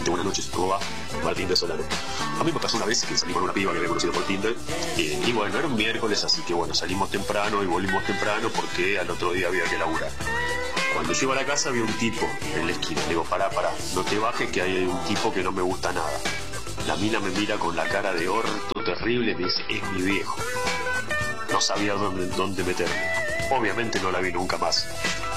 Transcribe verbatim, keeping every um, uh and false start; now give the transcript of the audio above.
Gente, buenas noches, ¿cómo va? Martín de Solano. A mí me pasó una vez que salí con una piba que había conocido por Tinder, eh, y bueno, era un miércoles, así que bueno, salimos temprano y volvimos temprano porque al otro día había que laburar. Cuando llego a la casa había un tipo en la esquina. Le digo, pará, pará, no te bajes que hay un tipo que no me gusta nada. La mina me mira con la cara de orto terrible y me dice, es mi viejo. No sabía dónde, dónde meterme. Obviamente no la vi nunca más.